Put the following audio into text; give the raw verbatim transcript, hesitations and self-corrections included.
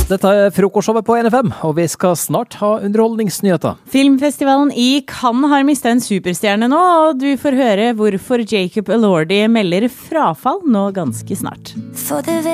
Dette er frokostshowet på N F M, og vi skal snart ha underholdningsnyheter. Filmfestivalen i Cannes har mistet en superstjerne nå, og du får høre hvorfor Jacob Elordi melder frafall nå ganske snart. For det